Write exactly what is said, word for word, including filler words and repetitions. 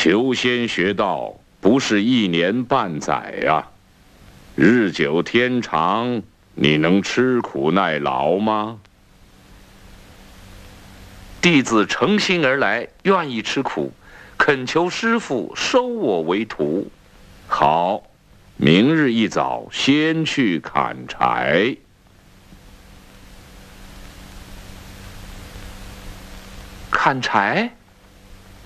求仙学道不是一年半载呀，日久天长，你能吃苦耐劳吗？ 弟子诚心而来，愿意吃苦，恳求师父收我为徒。 好，明日一早先去砍柴。 砍柴？